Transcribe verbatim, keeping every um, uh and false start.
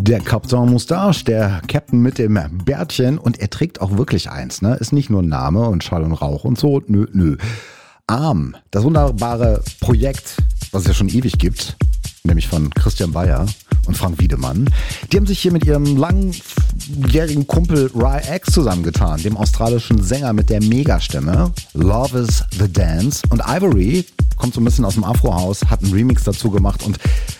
Der Captain Moustache, der Captain mit dem Bärtchen, und er trägt auch wirklich eins, ne? Ist nicht nur ein Name und Schall und Rauch und so, nö, nö. Arm, das wunderbare Projekt, was es ja schon ewig gibt, nämlich von Christian Bayer und Frank Wiedemann. Die haben sich hier mit ihrem langjährigen Kumpel Ry X zusammengetan, dem australischen Sänger mit der Megastimme. Love is the Dance. Und Ivory kommt so ein bisschen aus dem Afro-Haus, hat einen Remix dazu gemacht und